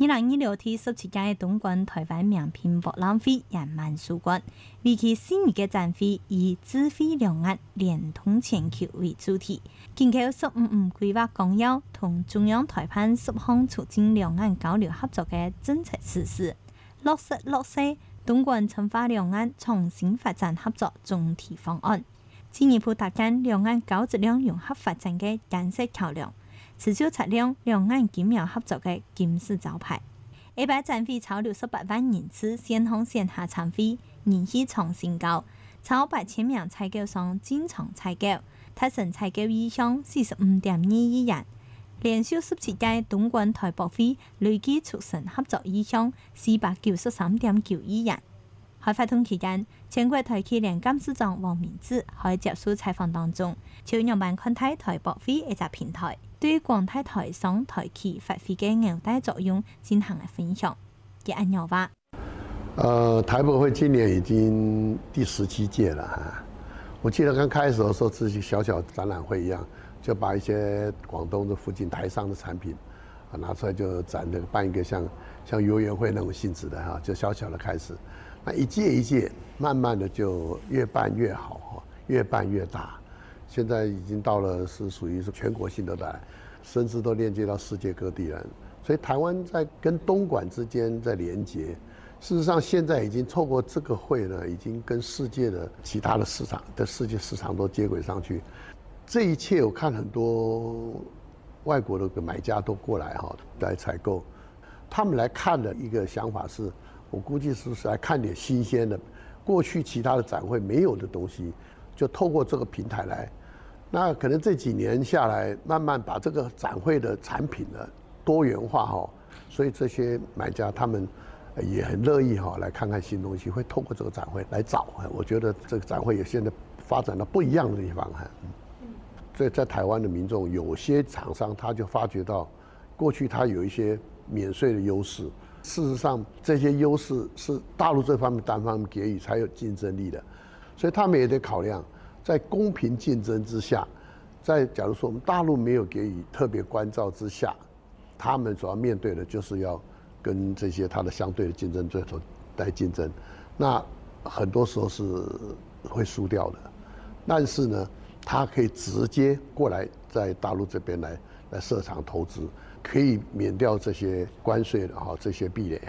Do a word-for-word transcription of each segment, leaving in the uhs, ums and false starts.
二零二六第十七屆東莞台灣名片博覽會圓滿收官，為期四日嘅展會以智慧兩岸聯通全球為主題，緊扣十五五規劃綱要同中央台辦十項促進兩岸交流合作嘅政策實施，落實落實東莞深化兩岸創新發展合作總體方案，進一步搭建兩岸高質量融合發展嘅建設橋梁。持續擦亮兩岸緊密合作嘅金字招牌。一擺展會超六十八萬人次線上線下參會，人氣創新高，超八千名採購商進場採購，達成採購意向四十五點二億元。連續十七屆東莞台博會累計促成合作意向四百九十三點九億元。喺活動期間，全國台企聯幹事長王明志喺接受採訪當中，就讓萬看台台博會一隻平台對廣大台商台企發揮嘅紐帶作用進行了分享。佢按樣話：， 呃，台博會今年已經第十七屆了哈。我記得剛開始的時候是一個小小展覽會一樣，就把一些廣東的附近台商的產品啊拿出來就展，那個辦一個像像遊園會那種性質的哈，就小小的開始。那一屆一屆，慢慢的就越辦越好，越辦越大。現在已經到了是屬於是全國性的來，甚至都鏈接到世界各地了。所以台灣在跟東莞之間在連接，事實上現在已經透過這個會呢，已經跟世界的其他的市場的世界市場都接軌上去。這一切我看很多外國的買家都過來哈來採購，他們來看的一個想法是，我估計是來看點新鮮的，過去其他的展會沒有的東西，就透過這個平台來。那可能這幾年下來，慢慢把這個展會的產品呢多元化哈，所以這些買家他們也很樂意哈來看看新東西，會透過這個展會來找。我覺得這個展會也現在發展到不一樣的地方哈。所以在台灣的民眾，有些廠商他就發覺到，過去他有一些免稅的優勢。事實上，這些優勢是大陸這方面單方面給予才有競爭力的，所以他們也得考量，在公平競爭之下，在假如說我們大陸沒有給予特別關照之下，他們所要面對的就是要跟這些他的相對的競爭對手來競爭，那很多時候是會輸掉的。但是呢，他可以直接過來在大陸這邊來來設廠投資。可以免掉這些關稅的哈，這些壁壘。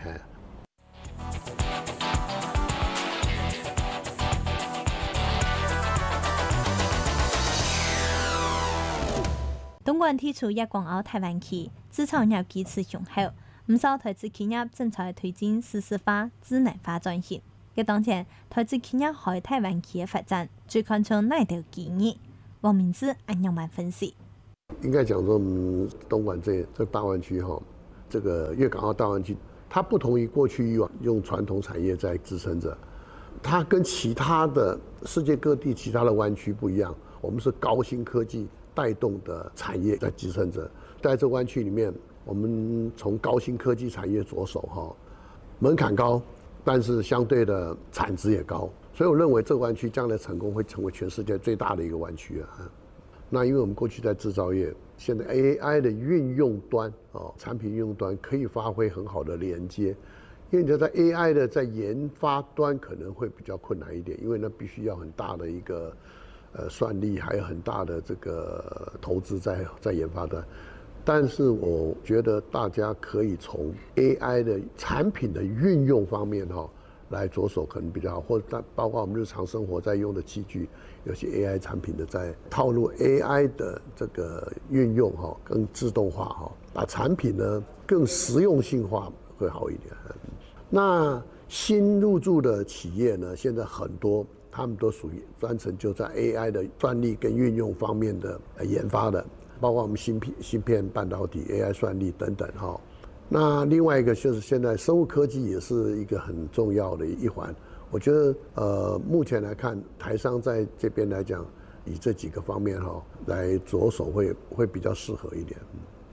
東莞提出粵港澳大灣區製造業基礎雄厚，唔少台資企業正在推進數字化、智能化轉型。嘅當前，台資企業喺大灣區嘅發展，最看重哪條機遇？王明志按樣慢分析。 應該講說，嗯，東莞這這大灣區哈，這個粵港澳大灣區，它不同於過去以往用傳統產業在支撐着，它跟其他的世界各地其他的灣區不一樣，我們是高新科技帶動的產業在支撐着。在這灣區裡面，我們從高新科技產業着手哈，門檻高，但是相對的產值也高，所以我認為這個灣區將來成功會成為全世界最大的一個灣區啊。那因為我們過去在製造業，現在 A I 的運用端哦，產品運用端可以發揮很好的連接，因為你在 A I 的在研發端可能會比較困難一點，因為那必須要很大的一個呃算力，還有很大的這個投資在在研發端。但是我覺得大家可以從 A I 的產品的運用方面哈來着手，可能比較好，或者包括我們日常生活在用的器具。有些 A I 產品的在套入 A I 的這個運用哈，更自動化哈，把產品呢更實用性化會好一點。那新入駐的企業呢，現在很多他們都屬於專程就在 A I 的算力跟運用方面的研發的，包括我們芯片、芯片半導體、A I 算力等等哈。那另外一個就是現在生物科技也是一個很重要的一環。我覺得，呃，目前來看，台商在這邊來講，以這幾個方面哈，來着手會會比較適合一點。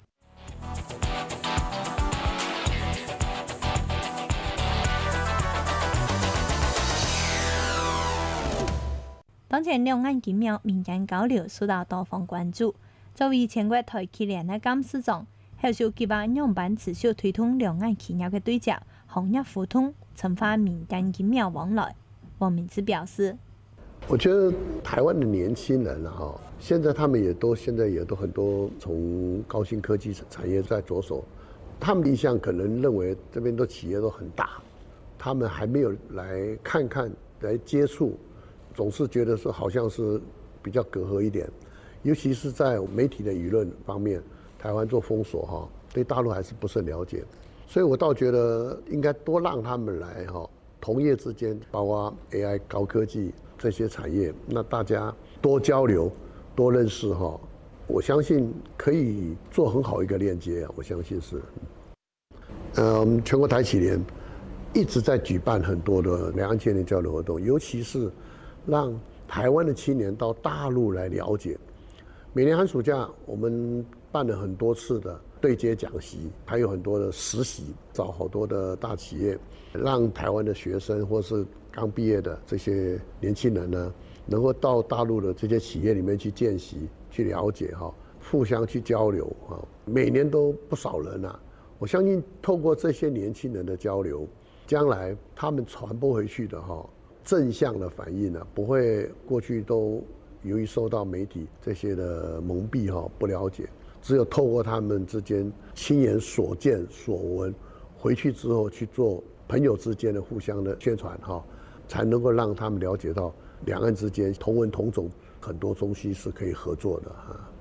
當前兩岸緊密民間交流受到多方關注。作為全國台企聯的幹事長， 後續計劃樣板持續推動兩岸企業嘅對接、行業互通、深化民間經貿往來。王明志表示： 我覺得台灣的年輕人啊，現在他們也都現在也都很多從高新科技產業在着手，他們一向可能認為這邊的企業都很大，他們還沒有來看看、來接觸，總是覺得說好像是比較隔閡一點，尤其是在媒體的輿論方面，台灣做封鎖哈，對大陸還是不是很了解，所以我倒覺得應該多讓他們來哈，同業之間，包括 A I 高科技這些產業，那大家多交流、多認識哈，我相信可以做很好一個鏈接，我相信是。嗯，全國台企聯一直在舉辦很多的兩岸青年交流活動，尤其是讓台灣的青年到大陸來了解。每年寒暑假，我們辦了很多次的對接講習，還有很多的實習，找好多的大企業，讓台灣的學生或是剛畢業的這些年輕人呢，能夠到大陸的這些企業裡面去見習、去了解哈，互相去交流啊。每年都不少人啊，我相信透過這些年輕人的交流，將來他們傳播回去的哈正向的反應呢，不會過去都由於受到媒體這些的蒙蔽哈，不了解。只有透過他們之間親眼所見所聞，回去之後去做朋友之間的互相的宣傳哈，才能夠讓他們了解到兩岸之間同文同種，很多東西是可以合作的哈。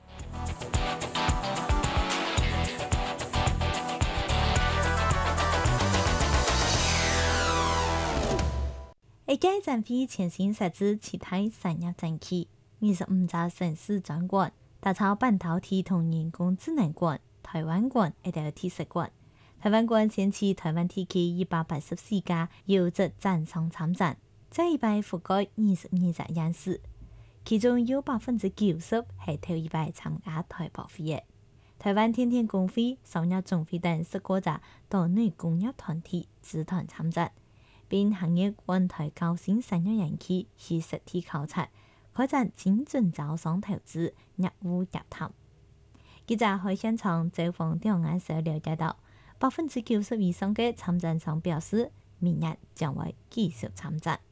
一屆展會全新設置其他產業展區，二十五座城市專館。打造半導體同人工智能館、台灣館、一條特色館。台灣館掀起台灣地區一百八十四家優質展商參展，這一擺覆蓋二十二隻樣式，其中有百分之九十係頭一擺參加台博會嘅。台灣天天工會、商業總會等十個隻島內工業團體組團參展，並行業關台高新產業園區去實地考察。開展精準招商投資業務洽談。記者喺現場走訪兩岸時了解到，百分之九十以上嘅參展商表示，明日將會繼續參展。